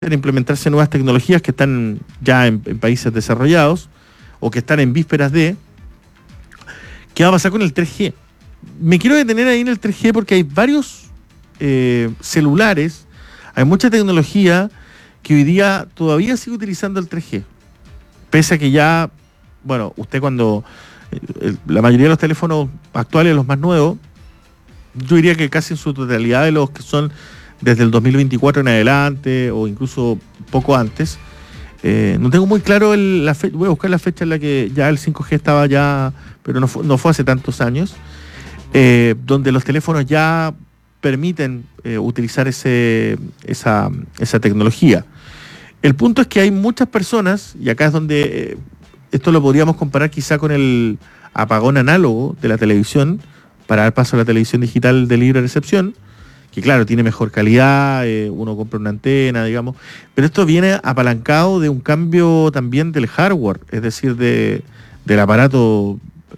a implementarse nuevas tecnologías que están ya en países desarrollados o que están en vísperas de. ¿Qué va a pasar con el 3G? Me quiero detener ahí en el 3G porque hay varios celulares, hay mucha tecnología que hoy día todavía sigue utilizando el 3G. Pese a que ya, bueno, usted cuando la mayoría de los teléfonos actuales, los más nuevos, yo diría que casi en su totalidad de los que son desde el 2024 en adelante o incluso poco antes, no tengo muy claro la fecha, voy a buscar la fecha en la que ya el 5G estaba ya, pero no fue hace tantos años, donde los teléfonos ya permiten utilizar esa tecnología. El punto es que hay muchas personas, y acá es donde esto lo podríamos comparar quizá con el apagón análogo de la televisión, para dar paso a la televisión digital de libre recepción, que claro, tiene mejor calidad, uno compra una antena, digamos, pero esto viene apalancado de un cambio también del hardware, es decir, del aparato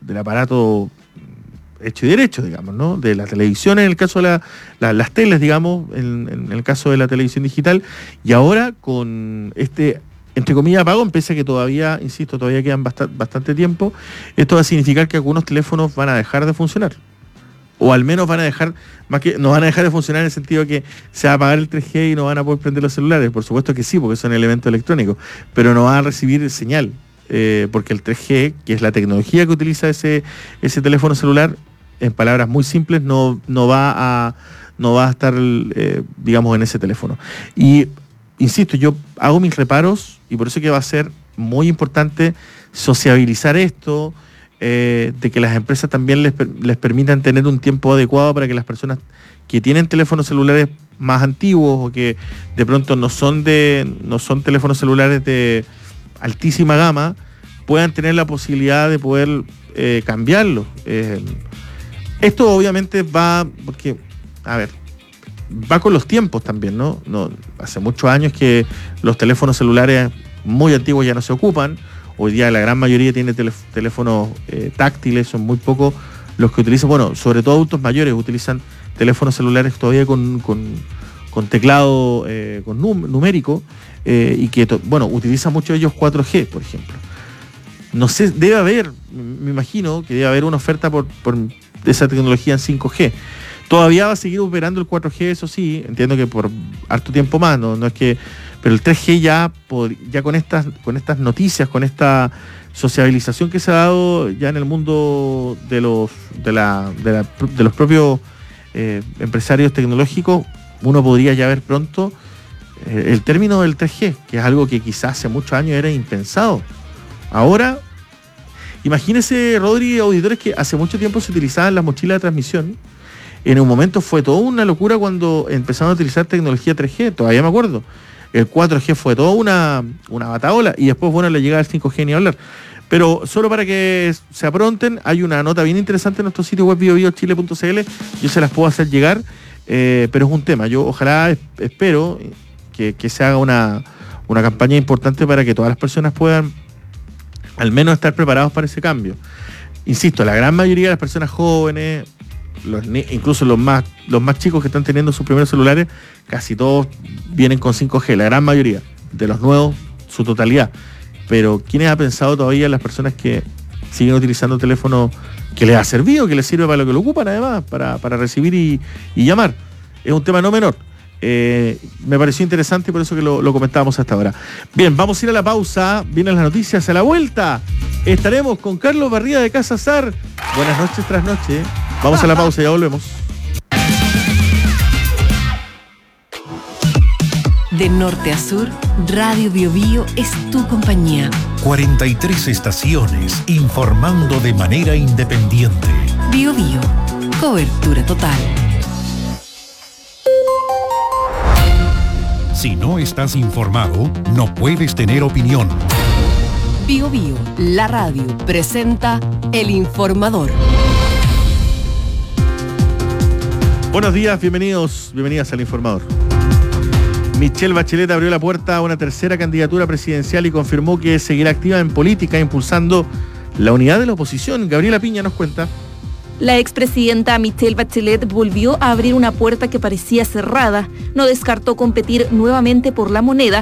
hecho y derecho, digamos, ¿no? De la televisión en el caso de las teles, digamos, en el caso de la televisión digital, y ahora con entre comillas, apagón, pese a que todavía, insisto, todavía quedan bastante tiempo, esto va a significar que algunos teléfonos van a dejar de funcionar. O al menos no van a dejar de funcionar en el sentido de que se va a apagar el 3G y no van a poder prender los celulares. Por supuesto que sí, porque son elementos electrónicos, pero no van a recibir señal, porque el 3G, que es la tecnología que utiliza ese teléfono celular, en palabras muy simples, no va a estar, digamos, en ese teléfono. Y, insisto, yo hago mis reparos y por eso que va a ser muy importante sociabilizar esto, de que las empresas también les permitan tener un tiempo adecuado para que las personas que tienen teléfonos celulares más antiguos o que de pronto no son teléfonos celulares de altísima gama puedan tener la posibilidad de poder cambiarlos. Esto obviamente va con los tiempos también, ¿no? Hace muchos años que los teléfonos celulares muy antiguos ya no se ocupan. Hoy día la gran mayoría tiene teléfonos táctiles, son muy pocos los que utilizan, bueno, sobre todo adultos mayores utilizan teléfonos celulares todavía con teclado numérico, y que, utilizan muchos de ellos 4G, por ejemplo. No sé, me imagino que debe haber una oferta por esa tecnología en 5G. Todavía va a seguir operando el 4G, eso sí, entiendo que por harto tiempo más, no es que... Pero el 3G ya con estas noticias, con esta sociabilización que se ha dado ya en el mundo de los propios empresarios tecnológicos, uno podría ya ver pronto el término del 3G, que es algo que quizás hace muchos años era impensado. Ahora, imagínense, Rodri, auditores, que hace mucho tiempo se utilizaban las mochilas de transmisión. En un momento fue toda una locura cuando empezaron a utilizar tecnología 3G, todavía me acuerdo. El 4G fue toda una batahola y después, le llegaba el 5G ni hablar. Pero solo para que se apronten, hay una nota bien interesante en nuestro sitio web biobiochile.cl, yo se las puedo hacer llegar, pero es un tema. Yo espero que se haga una campaña importante para que todas las personas puedan al menos estar preparados para ese cambio. Insisto, la gran mayoría de las personas jóvenes, incluso los más chicos que están teniendo sus primeros celulares, casi todos vienen con 5G, la gran mayoría de los nuevos, su totalidad. Pero ¿quiénes ha pensado todavía en las personas que siguen utilizando teléfono que les ha servido, que les sirve para lo que lo ocupan además, para recibir y llamar? Es un tema no menor. Me pareció interesante y por eso que lo comentábamos hasta ahora. Bien, vamos a ir a la pausa, vienen las noticias, a la vuelta estaremos con Carlos Barría de Casa Sar. Buenas noches tras noche. Vamos a la pausa y ya volvemos. De norte a sur, Radio Biobío es tu compañía. 43 estaciones informando de manera independiente. Biobío, cobertura total. Si no estás informado, no puedes tener opinión. Biobío, la radio, presenta El Informador. Buenos días, bienvenidas al Informador. Michelle Bachelet abrió la puerta a una tercera candidatura presidencial y confirmó que seguirá activa en política, impulsando la unidad de la oposición. Gabriela Piña nos cuenta. La expresidenta Michelle Bachelet volvió a abrir una puerta que parecía cerrada. No descartó competir nuevamente por la moneda,